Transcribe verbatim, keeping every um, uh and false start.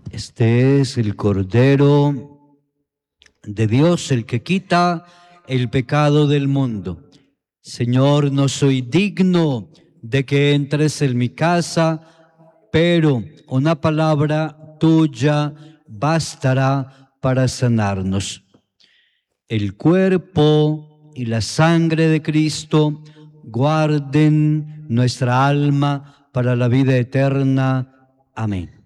Este es el Cordero de Dios, el que quita el pecado del mundo. Señor, no soy digno de que entres en mi casa, pero una palabra tuya bastará para sanarnos. El cuerpo y la sangre de Cristo guarden nuestra alma para la vida eterna. Amén.